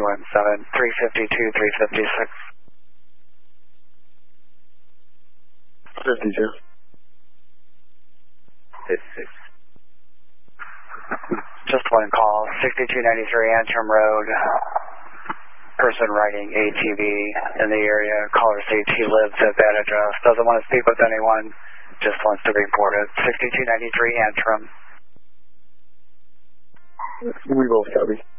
317, 352, 356. 52. 56. Just one call, 6293 Antrim Road. Person riding ATV in the area. Caller states he lives at that address. Doesn't want to speak with anyone. Just wants to report it. 6293 Antrim. We both copy.